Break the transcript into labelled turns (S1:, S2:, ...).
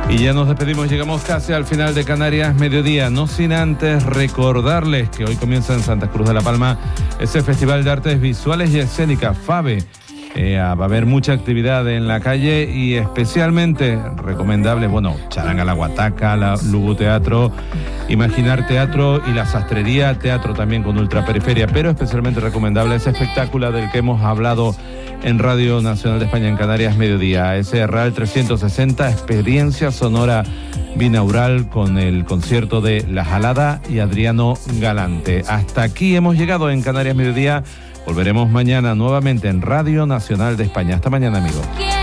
S1: Y ya nos despedimos, llegamos casi al final de Canarias Mediodía, no sin antes recordarles que hoy comienza en Santa Cruz de la Palma ese Festival de Artes Visuales y Escénicas, FABE. Va a haber mucha actividad en la calle y especialmente recomendable, Charanga la Guataca, la Lugo Teatro, Imaginar Teatro y la Sastrería Teatro también con Ultraperiferia, pero especialmente recomendable ese espectáculo del que hemos hablado en Radio Nacional de España en Canarias Mediodía, ese RAL 360, experiencia sonora binaural con el concierto de La Jalada y Adriano Galante. Hasta aquí hemos llegado en Canarias Mediodía. Volveremos mañana nuevamente en Radio Nacional de España. Hasta mañana, amigos.